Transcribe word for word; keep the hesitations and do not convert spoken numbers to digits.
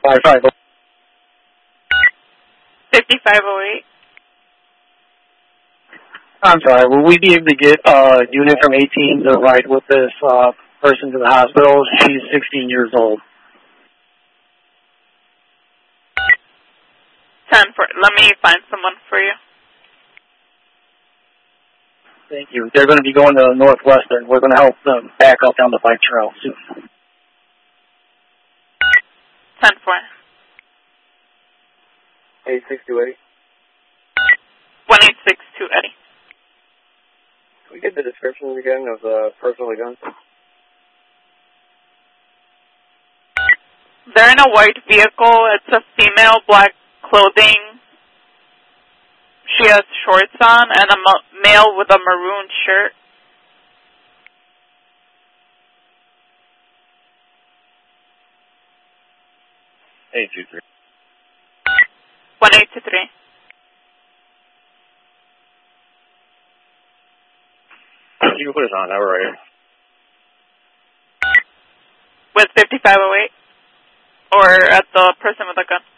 five five. fifty-five oh eight. I'm sorry, will we be able to get a unit from eighteen to ride with this uh, person to the hospital? She's sixteen years old. ten for, let me find someone for you. Thank you. They're going to be going to Northwestern. We're going to help them back up down the bike trail soon. ten four. eight six two Eddie. one eight six two Eddie. Can we get the description again of the person with the gun? They're in a white vehicle. It's a female, black clothing. She has shorts on, and a male with a maroon shirt. eight two three. one eight two three. You can put us on, now we're right here. With fifty-five oh eight? Or at the person with the gun?